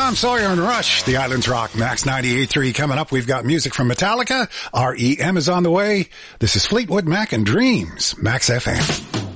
Tom Sawyer and Rush, the Islands Rock, Max 98.3. Coming up, we've got music from Metallica. REM is on the way. This is Fleetwood Mac and Dreams, Max FM.